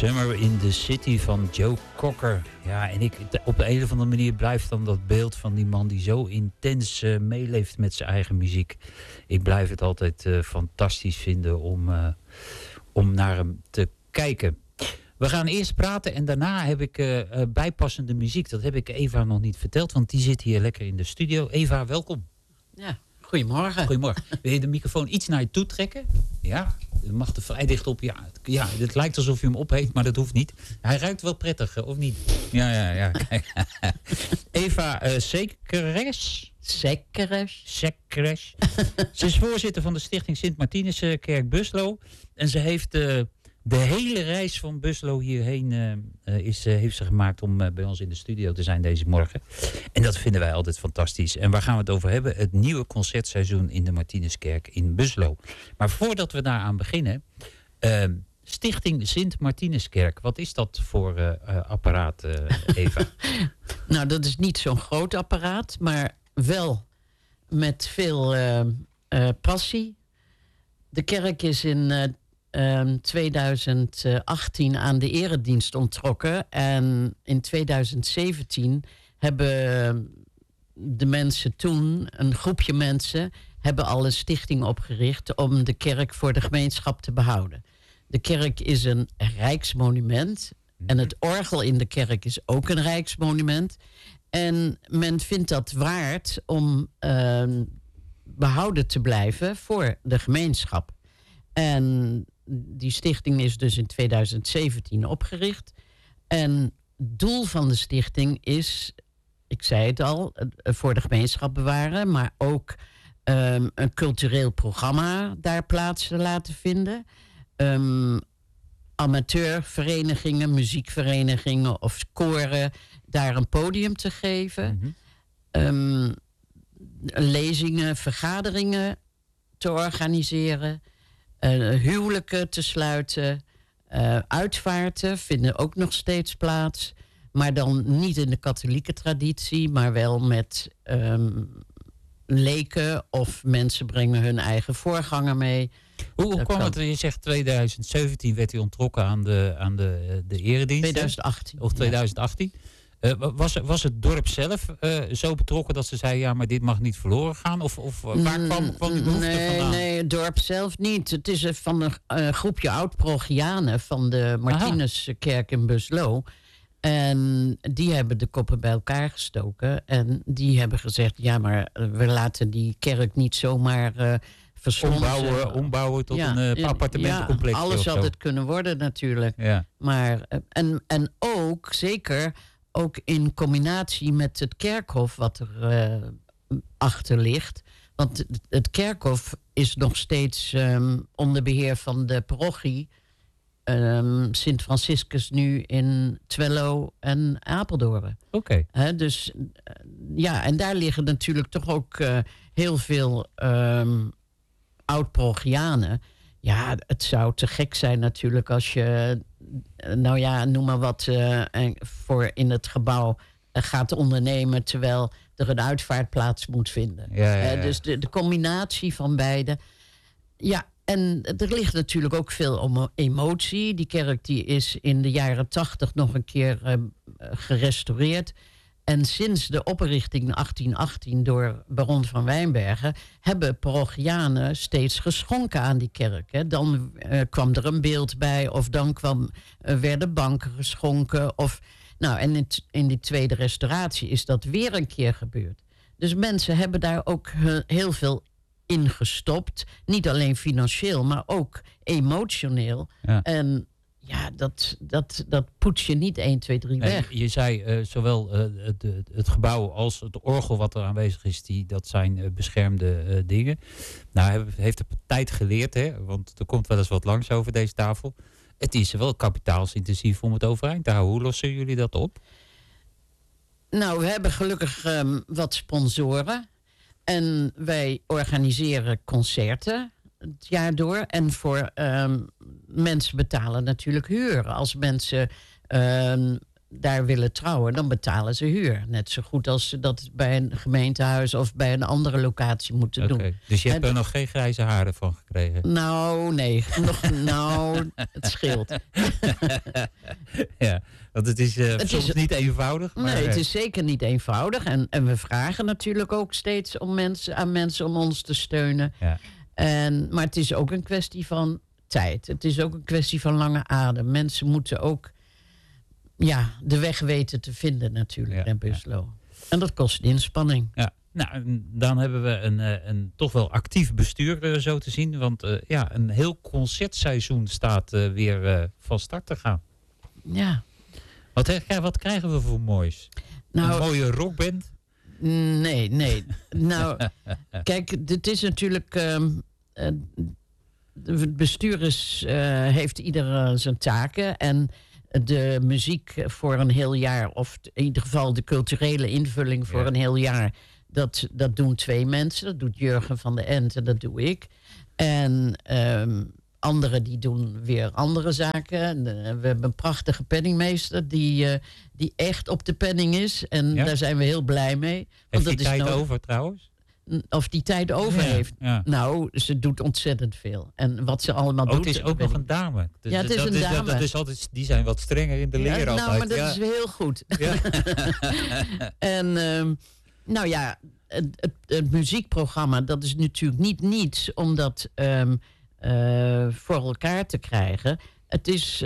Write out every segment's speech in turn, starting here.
Summer in the City van Joe Cocker. Ja, en op de een of andere manier blijft dan dat beeld van die man die zo intens meeleeft met zijn eigen muziek. Ik blijf het altijd fantastisch vinden om naar hem te kijken. We gaan eerst praten en daarna heb ik bijpassende muziek. Dat heb ik Eva nog niet verteld, want die zit hier lekker in de studio. Eva, welkom. Ja, goedemorgen. Goedemorgen. Wil je de microfoon iets naar je toe trekken? Ja, je mag er vrij dicht op. Ja, het lijkt alsof je hem opheet, maar dat hoeft niet. Hij ruikt wel prettig, of niet? Ja. Kijk. Eva Sekeres. Ze is voorzitter van de stichting Sint-Martinuskerk Buslo. En ze heeft de hele reis van Buslo hierheen heeft ze gemaakt om bij ons in de studio te zijn deze morgen. En dat vinden wij altijd fantastisch. En waar gaan we het over hebben? Het nieuwe concertseizoen in de Martinuskerk in Buslo. Maar voordat we daaraan beginnen, Stichting Sint-Martinuskerk. Wat is dat voor apparaat, Eva? Nou, dat is niet zo'n groot apparaat, maar wel met veel passie. De kerk is in 2018 aan de eredienst onttrokken. En in 2017 hebben de mensen toen, een groepje mensen, hebben al een stichting opgericht om de kerk voor de gemeenschap te behouden. De kerk is een rijksmonument. En het orgel in de kerk is ook een rijksmonument. En men vindt dat waard om behouden te blijven voor de gemeenschap. En die stichting is dus in 2017 opgericht. En het doel van de stichting is, ik zei het al, voor de gemeenschap bewaren, maar ook een cultureel programma daar plaats te laten vinden. Amateurverenigingen, muziekverenigingen of koren daar een podium te geven. Mm-hmm. Lezingen, vergaderingen te organiseren. Huwelijken te sluiten. Uitvaarten vinden ook nog steeds plaats. Maar dan niet in de katholieke traditie, maar wel met leken of mensen brengen hun eigen voorganger mee. Hoe kwam het? Je zegt 2017 werd hij onttrokken aan de eredienst. 2018. Of 2018. Ja. Was het dorp zelf zo betrokken dat ze zei, ja, maar dit mag niet verloren gaan? Of waar kwam die behoefte vandaan? Nee, het dorp zelf niet. Het is van een groepje oud-parochianen van de Martinuskerk in Buslo. En die hebben de koppen bij elkaar gestoken. En die hebben gezegd, ja, maar we laten die kerk niet zomaar ombouwen tot een appartementencomplex. Ja, alles had het kunnen worden natuurlijk. Ja. Maar, en ook, zeker, ook in combinatie met het kerkhof wat er achter ligt. Want het kerkhof is nog steeds onder beheer van de parochie Sint Franciscus nu in Twello en Apeldoorn. Oké. Dus ja, en daar liggen natuurlijk toch ook heel veel oud-parochianen. Ja, het zou te gek zijn natuurlijk als je, nou ja, noem maar wat, voor in het gebouw gaat ondernemen terwijl er een uitvaartplaats moet vinden. Ja. Dus de combinatie van beide. Ja, en er ligt natuurlijk ook veel emotie. Die kerk die is in de jaren 80 nog een keer gerestaureerd. En sinds de oprichting 1818 door baron van Wijnbergen hebben parochianen steeds geschonken aan die kerk. Hè. Dan kwam er een beeld bij, of dan werden banken geschonken. En in die tweede restauratie is dat weer een keer gebeurd. Dus mensen hebben daar ook heel veel in gestopt. Niet alleen financieel, maar ook emotioneel. Ja. En ja, dat poets je niet 1, 2, 3 weg. Je zei zowel het gebouw als het orgel wat er aanwezig is, dat zijn beschermde dingen. Nou, heeft de tijd geleerd, hè? Want er komt wel eens wat langs over deze tafel. Het is wel kapitaalsintensief om het overeind te houden. Hoe lossen jullie dat op? Nou, we hebben gelukkig wat sponsoren. En wij organiseren concerten het jaar door. En voor mensen betalen natuurlijk huur. Als mensen daar willen trouwen, dan betalen ze huur. Net zo goed als ze dat bij een gemeentehuis of bij een andere locatie moeten doen. Dus je hebt er nog geen grijze haren van gekregen? Nou, nee. Het scheelt. Ja, want het is soms niet eenvoudig. Maar, nee, het is zeker niet eenvoudig. En we vragen natuurlijk ook steeds aan mensen om ons te steunen. Ja. Maar het is ook een kwestie van tijd. Het is ook een kwestie van lange adem. Mensen moeten ook de weg weten te vinden natuurlijk in Buslo. Ja. En dat kost inspanning. Ja. Nou, dan hebben we een toch wel actief bestuur zo te zien. Want een heel concertseizoen staat weer van start te gaan. Ja. Wat krijgen we voor moois? Een mooie rockband? Nee. Nou, kijk, het is natuurlijk... het bestuur heeft ieder zijn taken. En de muziek voor een heel jaar... of in ieder geval de culturele invulling voor een heel jaar... Dat doen 2 mensen. Dat doet Jurgen van de Ent en dat doe ik. En anderen die doen weer andere zaken. We hebben een prachtige penningmeester die echt op de penning is. En daar zijn we heel blij mee. Heeft die tijd over trouwens? Of die tijd over heeft. Ja. Nou, ze doet ontzettend veel. En wat ze allemaal doet... Het is ook nog een dame. Dus het is een dame. Dat is altijd, die zijn wat strenger in de leer altijd. Nou, maar dat is heel goed. Ja. En... het muziekprogramma, dat is natuurlijk niets om dat voor elkaar te krijgen. Het is,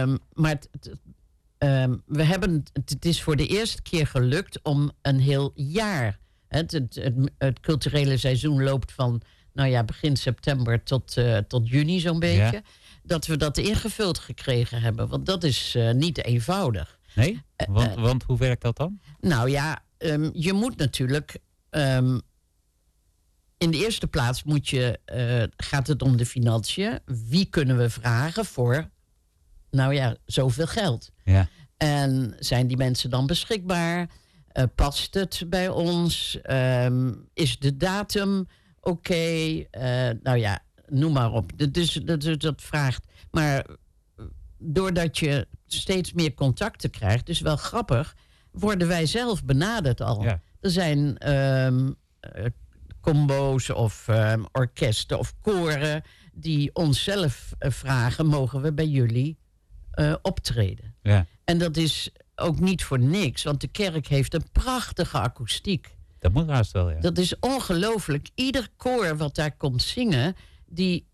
het is voor de eerste keer gelukt om een heel jaar. Het culturele seizoen loopt van begin september tot juni zo'n beetje. Ja. Dat we dat ingevuld gekregen hebben. Want dat is niet eenvoudig. Nee? Want hoe werkt dat dan? Nou ja, je moet natuurlijk... in de eerste plaats gaat het om de financiën. Wie kunnen we vragen voor zoveel geld? Ja. En zijn die mensen dan beschikbaar? Past het bij ons? Is de datum oké? Noem maar op. Dat vraagt. Maar doordat je steeds meer contacten krijgt, dus wel grappig, worden wij zelf benaderd al. Ja. Er zijn combo's of orkesten of koren die onszelf vragen, mogen we bij jullie optreden? Ja. En dat is ook niet voor niks, want de kerk heeft een prachtige akoestiek. Dat moet haast wel, ja. Dat is ongelooflijk. Ieder koor wat daar komt zingen, die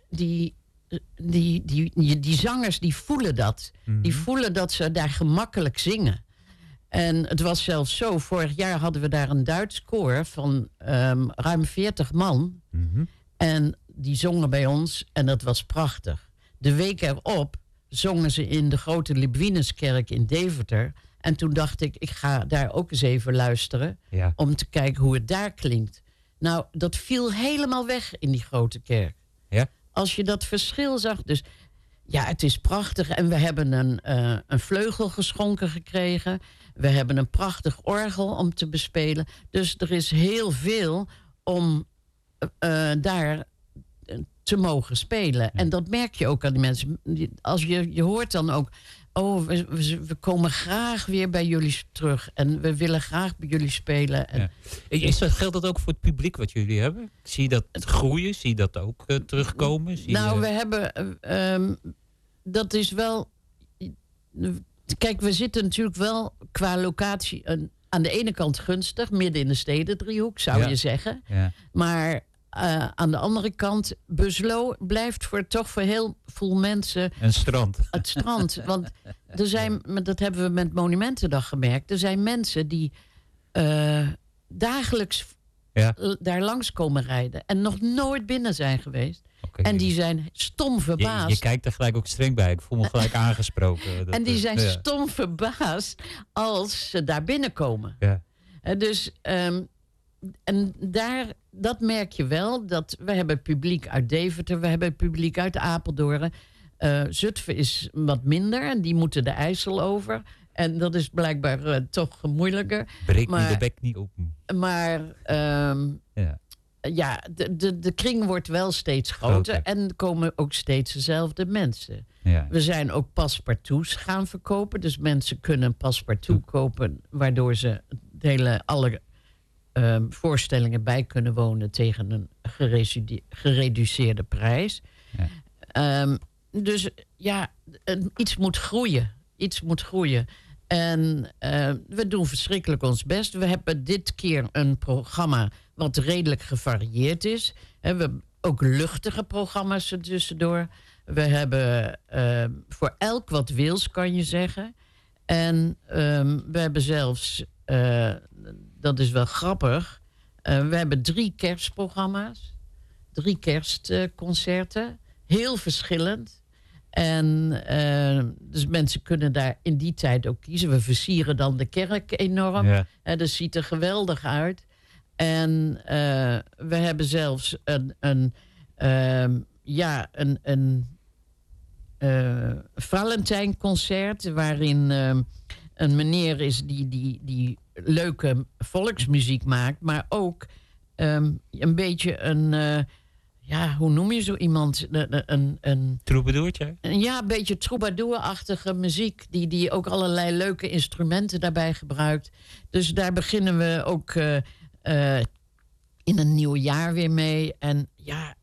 zangers die voelen dat. Mm-hmm. Die voelen dat ze daar gemakkelijk zingen. En het was zelfs zo, vorig jaar hadden we daar een Duits koor van ruim 40 man. Mm-hmm. En die zongen bij ons en dat was prachtig. De week erop zongen ze in de grote Libwinuskerk in Deventer. En toen dacht ik ga daar ook eens even luisteren. Ja. Om te kijken hoe het daar klinkt. Nou, dat viel helemaal weg in die grote kerk. Ja? Als je dat verschil zag. Dus ja, het is prachtig. En we hebben een vleugel geschonken gekregen. We hebben een prachtig orgel om te bespelen. Dus er is heel veel om daar te mogen spelen. Ja. En dat merk je ook aan die mensen. Als je hoort dan ook... Oh, we komen graag weer bij jullie terug. En we willen graag bij jullie spelen. En ja. Geldt dat ook voor het publiek wat jullie hebben? Zie je dat groeien? Zie je dat ook terugkomen? We hebben... dat is wel... Kijk, we zitten natuurlijk wel qua locatie... aan de ene kant gunstig, midden in de stedendriehoek, zou je zeggen. Ja. Maar aan de andere kant, Buslo blijft toch voor heel veel mensen... Een strand. Het strand. Want er zijn, dat hebben we met Monumentendag gemerkt... er zijn mensen die dagelijks daar langs komen rijden... en nog nooit binnen zijn geweest. Okay. En die zijn stom verbaasd. Je kijkt er gelijk ook streng bij. Ik voel me gelijk aangesproken. En die zijn stom verbaasd als ze daar binnenkomen. Ja. Dus... en dat merk je wel. Dat we hebben publiek uit Deventer. We hebben publiek uit Apeldoorn. Zutphen is wat minder. En die moeten de IJssel over. En dat is blijkbaar toch moeilijker. Breek me de bek niet open. Maar de kring wordt wel steeds groter. En er komen ook steeds dezelfde mensen. Ja. We zijn ook paspartouts gaan verkopen. Dus mensen kunnen een paspartout kopen, waardoor ze alle voorstellingen bij kunnen wonen tegen een gereduceerde prijs. Ja. Dus ja, iets moet groeien. En we doen verschrikkelijk ons best. We hebben dit keer een programma wat redelijk gevarieerd is. We hebben ook luchtige programma's er tussendoor. We hebben voor elk wat wils, kan je zeggen. En we hebben zelfs, dat is wel grappig, we hebben 3 kerstprogramma's. 3 kerstconcerten. Heel verschillend. En dus mensen kunnen daar in die tijd ook kiezen. We versieren dan de kerk enorm. Ja. Dat ziet er geweldig uit. En we hebben zelfs een Valentijnconcert, waarin een meneer is die leuke volksmuziek maakt, maar ook een beetje een... hoe noem je zo iemand? Een troubadourtje? Ja, een beetje troubadour-achtige muziek. Die ook allerlei leuke instrumenten daarbij gebruikt. Dus daar beginnen we ook in een nieuw jaar weer mee. En ja,